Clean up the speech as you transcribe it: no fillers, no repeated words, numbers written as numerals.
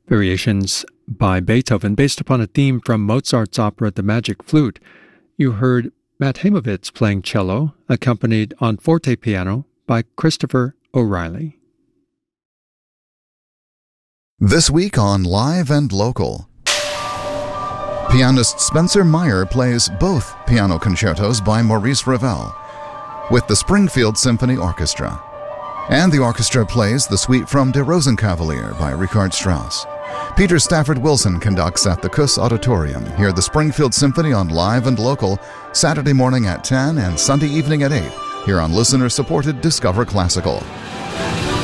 Variations by Beethoven based upon a theme from Mozart's opera The Magic Flute. You heard Matt Heimovitz playing cello, accompanied on forte piano by Christopher O'Reilly. This week on Live and Local, pianist Spencer Meyer plays both piano concertos by Maurice Ravel with the Springfield Symphony Orchestra. And the orchestra plays the suite from Der Rosenkavalier by Richard Strauss. Peter Stafford Wilson conducts at the Kuss Auditorium. Hear the Springfield Symphony on Live and Local, Saturday morning at 10 and Sunday evening at 8, here on listener-supported Discover Classical.